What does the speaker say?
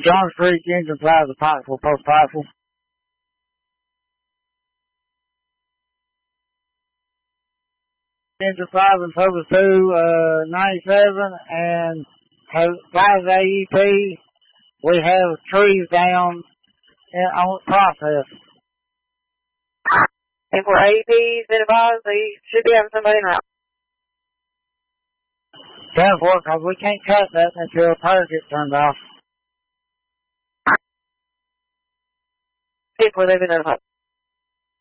John Street, Engine Plaza, Pikeville, Post Pikeville. Engine Plaza and Focus 2, 97, and Plaza AEP, we have trees down on process. And for AEPs, advised, they should be having somebody in route. That's work, because we can't cut that until the power gets turned off. If we're living in a hut.